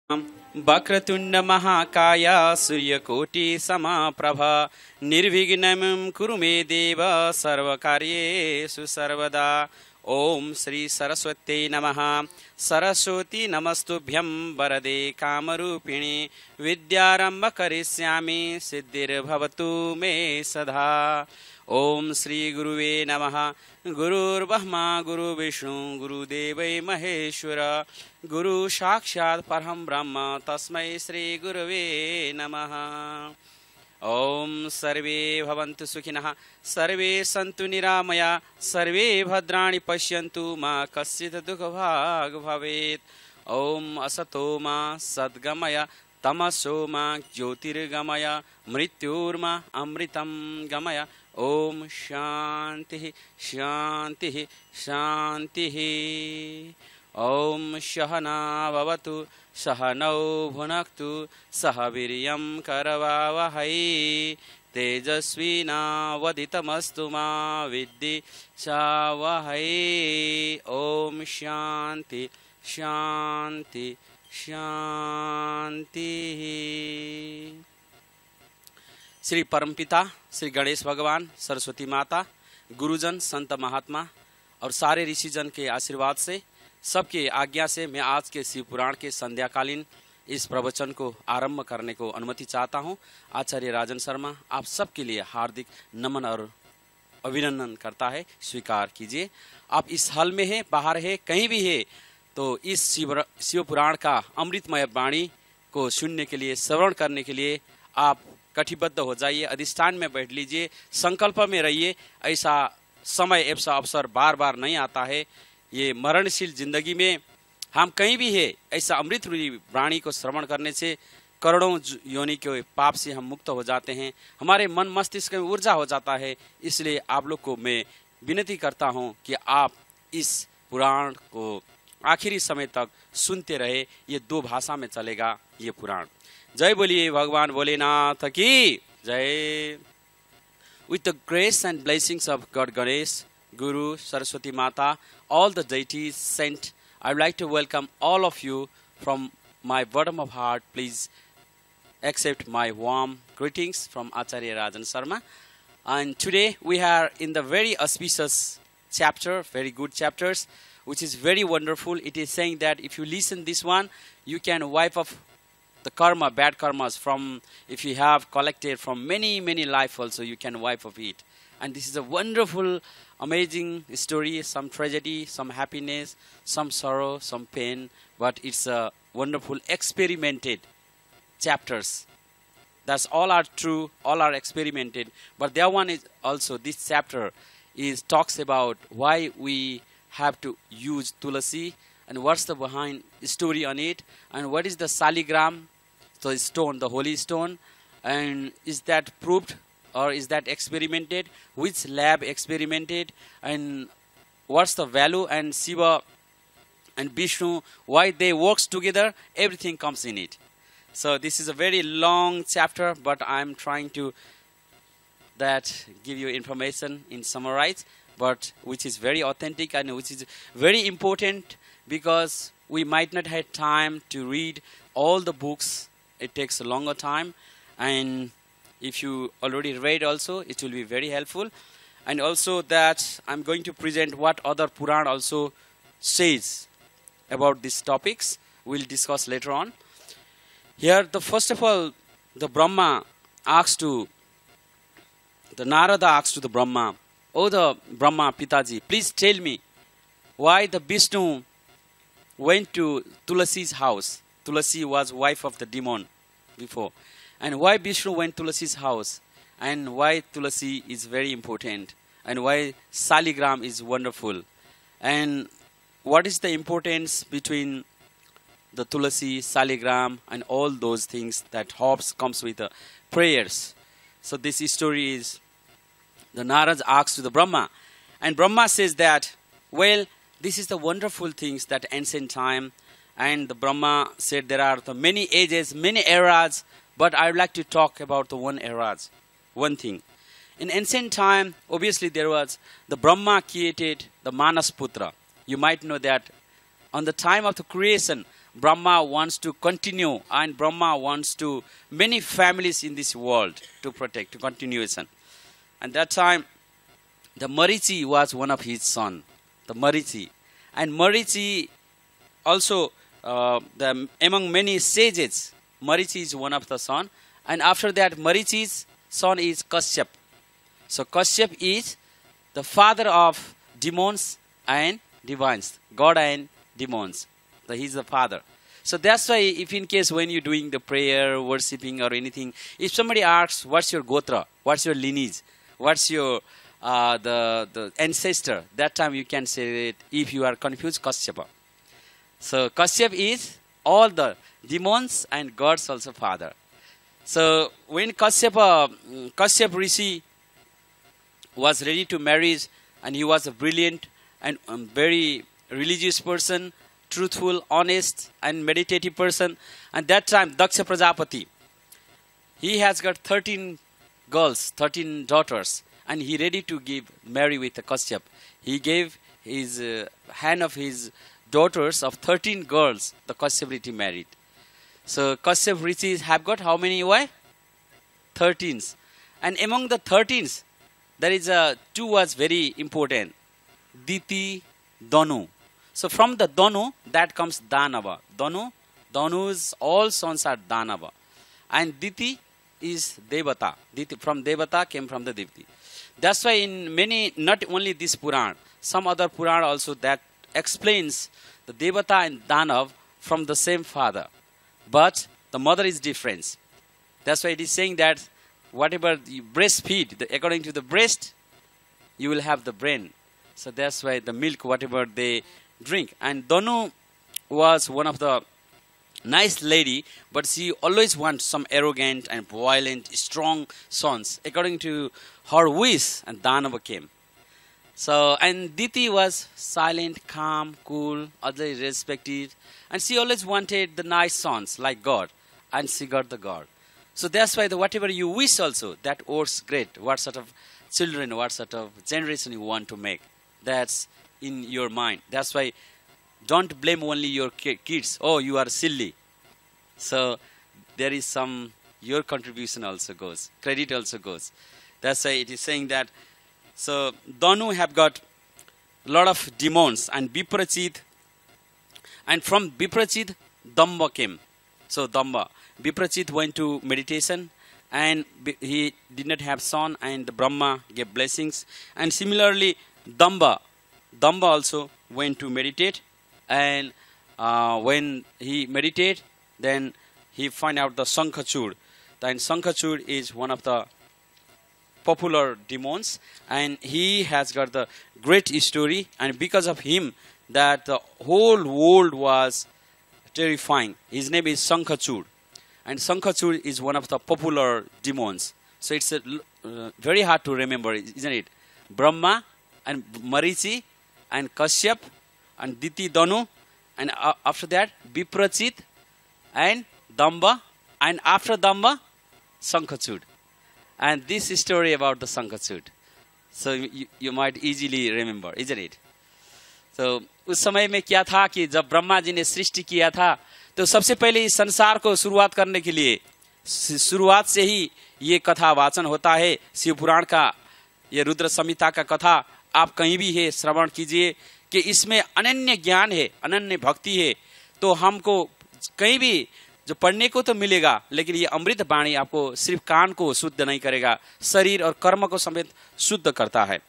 वक्रतुंड महाकाय सूर्यकोटि समाप्रभा निर्विघ्नं कुरु मे देव सर्वकार्येषु सर्वदा। ओम श्री सरस्वती नमः। सरस्वती नमस्तुभ्यं वरदे कामरूपिणी विद्यारंभ करिष्यामि सिद्धिर्भवतु मे सदा। ओम श्री गुरुवे नमः। गुरुर्ब्रह्मा गुरुर्विष्णु गुरुदेवै महेश्वर गुरु साक्षात् परं ब्रह्म तस्मै श्री गुरवे नमः। ओम सर्वे भवन्तु सुखिनः सर्वे सन्तु निरामया सर्वे भद्राणि पश्यन्तु मा कश्चित् दुःखभाग् भवेत्। ओम असतो मा सद्गमय तमसो मा ज्योतिर्गमय मृत्युर्मा अमृतं गमय। ओम शांति शांति शांति। ओम सहना भवतु सहनौ भुनक्तु सह वीर्यं करवावहै तेजस्विनावदितमस्तु मा विद्विषावहै। ओम शांति शांति शांति। श्री परमपिता श्री गणेश भगवान, सरस्वती माता, गुरुजन, संत महात्मा और सारे ऋषिजन के आशीर्वाद से, सबके आज्ञा से मैं आज के शिव पुराण के संध्याकालीन इस प्रवचन को आरंभ करने को अनुमति चाहता हूं। आचार्य राजन शर्मा आप सबके लिए हार्दिक नमन और अभिनंदन करता है, स्वीकार कीजिए। आप इस हॉल में है, बाहर है, कहीं भी है, तो इस शिव पुराण का अमृतमय वाणी को सुनने के लिए, श्रवण करने के लिए आप कटिबद्ध हो जाइए, अधिष्ठान में बैठ लीजिए, संकल्प में रहिए। ऐसा समय, ऐसा अवसर बार बार नहीं आता है। ये मरणशील जिंदगी में हम कहीं भी है, ऐसा अमृत वाणी को श्रवण करने से करोड़ों योनि के पाप से हम मुक्त हो जाते हैं, हमारे मन मस्तिष्क में ऊर्जा हो जाता है। इसलिए आप लोग को मैं विनती करता हूँ कि आप इस पुराण को आखिरी समय तक सुनते रहे। ये दो भाषा में चलेगा ये पुराण। जय बोलिए भगवान भोलेनाथ की जय। With the grace and blessings of God Ganesh, Guru, Saraswati Mata, all the deities sent, I would like to welcome all of you from my bottom of heart. Please accept my warm greetings from Acharya Rajan Sharma. And today we are in the very auspicious chapter, very good chapters, which is very wonderful. It is saying that if you listen this one, you can wipe off the karma, bad karmas from, if you have collected from many life also, you can wipe off it. And this is a wonderful, amazing story, some tragedy, some happiness, some sorrow, some pain, but it's a wonderful experimented chapters. That's all are true, all are experimented. But there one is also, this chapter is talks about why we have to use Tulasi, and what's the behind story on it, and what is the saligram, the stone, the holy stone, and is that proved or is that experimented, which lab experimented, and what's the value, and Shiva and Vishnu, why they works together, everything comes in it. So this is a very long chapter, but I'm trying to give you information in summarize, but which is very authentic and which is very important, because we might not have time to read all the books. It takes a longer time, and if you already read also, it will be very helpful. And also that I'm going to present what other Puran also says about these topics. We'll discuss later on. Here, first of all, the Narada asks to the Brahma, "Oh, the Brahma Pitaji, please tell me why the Vishnu went to Tulasi's house." Tulasi was wife of the demon before. And why Vishnu went to Tulasi's house, and why Tulasi is very important, and why Saligram is wonderful, and what is the importance between the Tulasi, Saligram, and all those things that comes with the prayers. So this story is, the Narad asks to the Brahma, and Brahma says that, well, this is the wonderful things that ancient time, and the Brahma said there are the many ages, many eras, but I would like to talk about the one thing. In ancient time, obviously there was, the Brahma created the Manasputra. You might know that on the time of the creation, Brahma wants to continue, and Brahma wants to many families in this world to protect, to continuation. And that time, the Marichi was one of his son, the Marichi. And Marichi also, among many sages, Marichi is one of the son. And after that, Marichi's son is Kashyap. So Kashyap is the father of demons and divines, God and demons. So he is the father. So that's why, if in case when you're doing the prayer, worshipping or anything, if somebody asks, what's your gotra, what's your lineage, what's your the ancestor, that time you can say it. If you are confused, Kashyapa. So Kashyap is all the demons and gods also father. So when Kashyap Rishi was ready to marry, and he was a brilliant and very religious person, truthful, honest and meditative person. And that time Daksha Prajapati, he has got 13 girls, 13 daughters, and he ready to marry with Kashyap. He gave his hand of his daughters of 13 girls, the Kashyap Rishi married. So Kashyap Rishis have got how many wives? 13s. And among the 13s, there is two was very important, Diti, Danu. So from the Danu, that comes Danava. Danu's all sons are Danava. And Diti is Devata. Diti, from Devata came from the Diti. That's why in many, not only this Puran, some other Puran also that explains the Devata and Danav from the same father. But the mother is different. That's why it is saying that whatever you breastfeed, according to the breast, you will have the brain. So that's why the milk, whatever they drink. And Danu was one of the nice lady, but she always wants some arrogant and violent, strong sons. According to her wish, and Danava came. So, and Diti was silent, calm, cool, others respected. And she always wanted the nice sons like God. And she got the God. So that's why whatever you wish also, that works great. What sort of children, what sort of generation you want to make. That's in your mind. That's why don't blame only your kids. Oh, you are silly. So there is some, your contribution also goes. Credit also goes. That's why it is saying that. So Danu have got a lot of demons and Biprachit. And from Biprachit, Damba came. So Damba. Biprachit went to meditation and he did not have son, and the Brahma gave blessings. And similarly, Damba also went to meditate, and when he meditated, then he find out the Sankhachud. And Sankhachud is one of the popular demons, and he has got the great story, and because of him that the whole world was terrifying. His name is Sankhachud. And Sankhachud is one of the popular demons. So it's very hard to remember, isn't it? Brahma and Marichi and Kashyap and Diti Danu, and after that Biprachit and Damba, and after Damba Sankhachud. And this is story about the Sankhachud. So you might easily remember, isn't it? तो उस समय में क्या था कि जब ब्रह्मा जी ने सृष्टि किया था, तो सबसे पहले इस संसार को शुरुआत करने के लिए शुरुआत से ही ये कथा वाचन होता है। शिव पुराण का ये रुद्र संहिता का कथा आप कहीं भी है श्रवण कीजिए कि इसमें अनन्य ज्ञान है, अनन्य भक्ति है। तो हमको कहीं भी जो पढ़ने को तो मिलेगा, लेकिन ये अमृत वाणी आपको सिर्फ कान को शुद्ध नहीं करेगा, शरीर और कर्म को समेत शुद्ध करता है।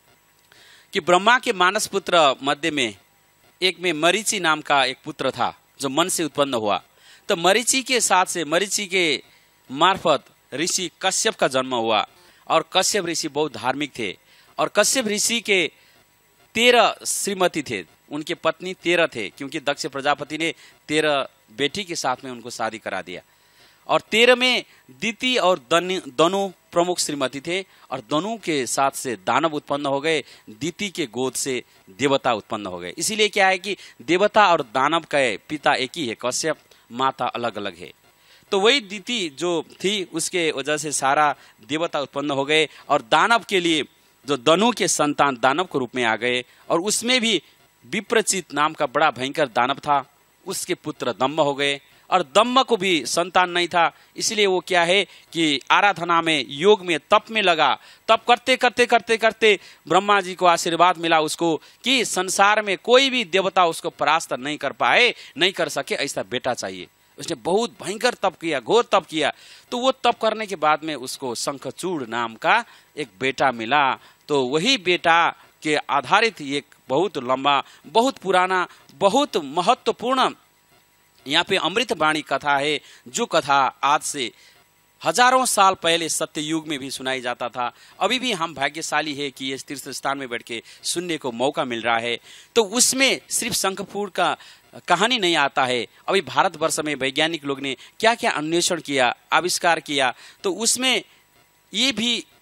कि ब्रह्मा के मानस पुत्र मध्य में एक में मरीचि नाम का एक पुत्र था जो मन से उत्पन्न हुआ। तो मरीचि के साथ से मरीचि के मार्फत ऋषि कश्यप का जन्म हुआ, और कश्यप ऋषि बहुत धार्मिक थे, और कश्यप ऋषि के 13 श्रीमती थे, उनके पत्नी 13 थे, क्योंकि दक्ष प्रजापति ने 13 बेटी के साथ में उनको शादी करा दिया। और 13 में दिति और दनु प्रमुख श्रीमती थे, और दनु के साथ से दानव उत्पन्न हो गए, दिति के गोद से देवता उत्पन्न हो गए। इसीलिए क्या है कि देवता और दानव का पिता एक ही है, कश्यप, माता अलग अलग है। तो वही दिति जो थी उसके वजह से सारा देवता उत्पन्न हो गए, और दानव के लिए जो दनु के संतान दानव के रूप में आ गए। और उसमें भी विप्रचित नाम का बड़ा भयंकर दानव था, उसके पुत्र दम्म हो गए, और दम्म को भी संतान नहीं था, इसलिए वो क्या है कि आराधना में, योग में, तप में लगा। तप करते करते करते करते ब्रह्मा जी को आशीर्वाद मिला उसको कि संसार में कोई भी देवता उसको परास्त नहीं कर पाए, नहीं कर सके, ऐसा बेटा चाहिए। उसने बहुत भयंकर तप किया, घोर तप किया। तो वो तप करने के बाद में उसको शंखचूड़ नाम का एक बेटा मिला। तो वही बेटा के आधारित एक बहुत लंबा, बहुत पुराना, बहुत महत्वपूर्ण यहाँ पे अमृतवाणी कथा है, जो कथा आज से हजारों साल पहले सत्य युग में भी सुनाई जाता था। अभी भी हम भाग्यशाली है कि इस तीर्थ स्थान में बैठ के सुनने को मौका मिल रहा है। तो उसमें सिर्फ शंखचूड़ का कहानी नहीं आता है, अभी भारतवर्ष में वैज्ञानिक लोग ने क्या क्या अन्वेषण किया, आविष्कार किया, तो उसमें ये भी